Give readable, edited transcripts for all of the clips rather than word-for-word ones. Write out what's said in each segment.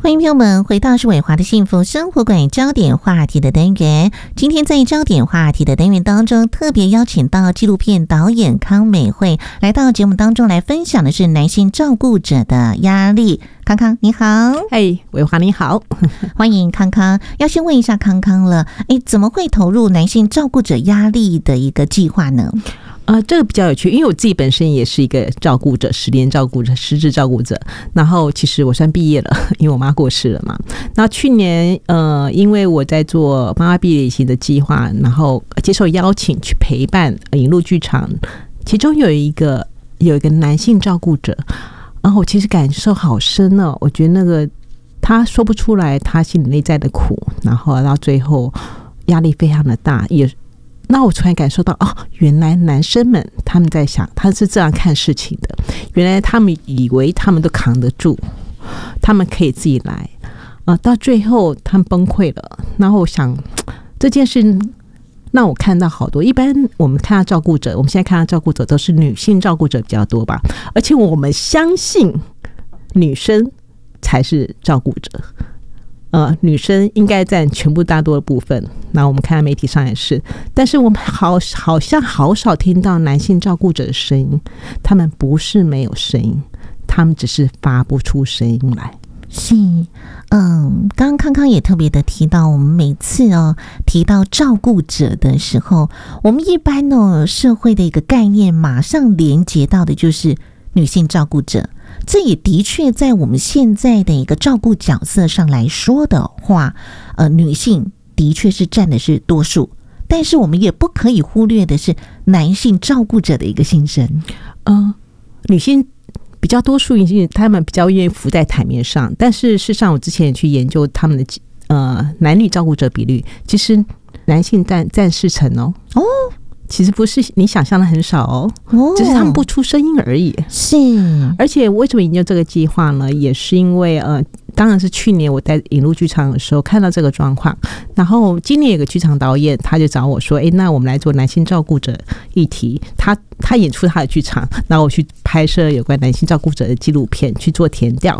欢迎朋友们回到是伟华的幸福生活馆焦点话题的单元。今天在焦点话题的单元当中，特别邀请到纪录片导演康美惠来到节目当中来分享的是男性照顾者的压力。康康你好。 嘿，伟华你好。 欢迎康康。要先问一下康康了，怎么会投入男性照顾者压力的一个计划呢？ 这个比较有趣，因为我自己本身也是一个照顾者，10年照顾者，失智照顾者。然后其实我算毕业了，因为我妈过世了嘛。那去年因为我在做妈妈毕业旅行的计划，然后接受邀请去陪伴引路剧场，其中有一个男性照顾者，然后我其实感受好深哦。我觉得那个他说不出来他心里内在的苦，然后到最后压力非常的大，那我突然感受到原来男生们他们在想，他是这样看事情的。原来他们以为他们都扛得住，他们可以自己来，到最后他们崩溃了。然后我想这件事让我看到好多，一般我们看到照顾者，我们现在看到照顾者都是女性照顾者比较多吧，而且我们相信女生才是照顾者。女生应该占全部大多的部分，那我们看到媒体上也是，但是我们好像好少听到男性照顾者的声音。他们不是没有声音，他们只是发不出声音来。 是，刚刚康康也特别的提到，我们每次提到照顾者的时候，我们一般社会的一个概念马上连接到的就是女性照顾者。这也的确在我们现在的一个照顾角色上来说的话，女性的确是占的是多数，但是我们也不可以忽略的是男性照顾者的一个心声。 女性比较多数，他们比较愿意浮在台面上，但是事实上我之前也去研究他们的男女照顾者比率，其实男性占40%哦。其实不是你想象的很少哦，只是他们不出声音而已。 是， 而且为什么研究这个计划呢？也是因为当然是去年我在引路剧场的时候看到这个状况，然后今年有个剧场导演他就找我说，那我们来做男性照顾者议题。他演出他的剧场，然后我去拍摄有关男性照顾者的纪录片，去做田调。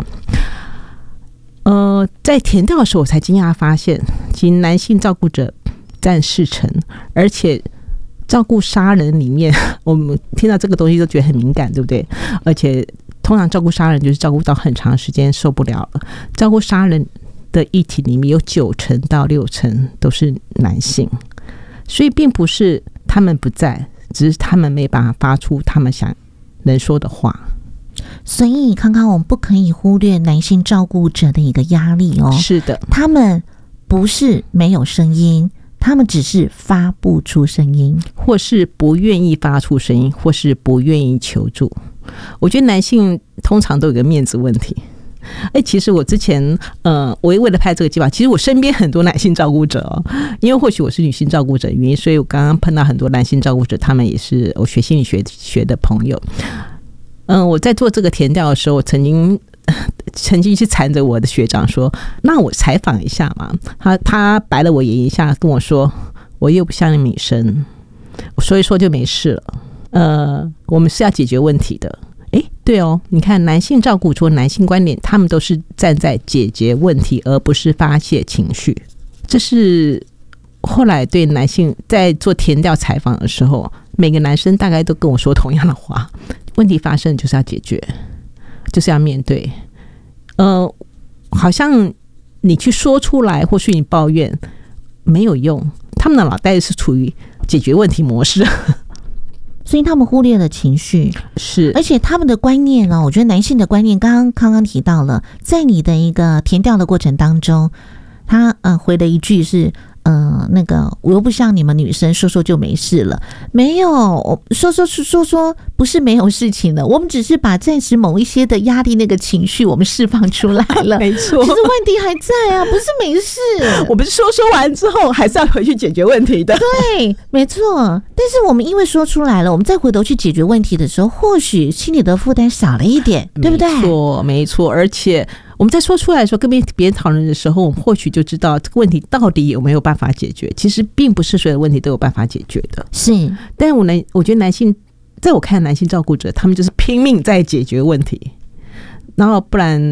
在田调的时候我才惊讶发现，其实男性照顾者占40%，而且照顾杀人里面，我们听到这个东西都觉得很敏感，对不对？而且通常照顾杀人就是照顾到很长时间受不了了。照顾杀人的议题里面有90%到60%都是男性，所以并不是他们不在，只是他们没办法发出他们想能说的话。 所以康康，我们不可以忽略男性照顾者的一个压力哦。 是的， 他们不是没有声音，他们只是发不出声音， 或是不愿意发出声音，或是不愿意求助。我觉得男性通常都有个面子问题。其实我之前我为了拍这个计划，其实我身边很多男性照顾者因为或许我是女性照顾者的原因，所以我刚刚碰到很多男性照顾者，他们也是我学心理学的朋友。我在做这个田调的时候，我曾经去缠着我的学长说，那我采访一下嘛。他白了我眼一下，跟我说，我又不像你女生，我说一说就没事了。我们是要解决问题的。对哦，你看男性照顾者、男性观点，他们都是站在解决问题，而不是发泄情绪。这是后来对男性在做田调采访的时候，每个男生大概都跟我说同样的话：问题发生就是要解决，就是要面对。好像你去说出来，或许你抱怨没有用，他们的脑袋是处于解决问题模式。 所以他们忽略了情绪， 是， 而且他们的观念我觉得男性的观念，刚刚提到了，在你的一个田调的过程当中，他回了一句是那个我又不像你们女生说说就没事了，没有说不是没有事情了，我们只是把暂时某一些的压力那个情绪我们释放出来了。 没错， 其实问题还在不是没事， 我们说完之后还是要回去解决问题的。 对，没错。但是我们因为说出来了，我们再回头去解决问题的时候，或许心里的负担少了一点，对不对？ 没错。而且我们在说出来的时候，跟别人讨论的时候，我们或许就知道这个问题到底有没有办法解决。其实并不是所有的问题都有办法解决的， 是。 但我觉得男性，在我看男性照顾者，他们就是拼命在解决问题，然后不然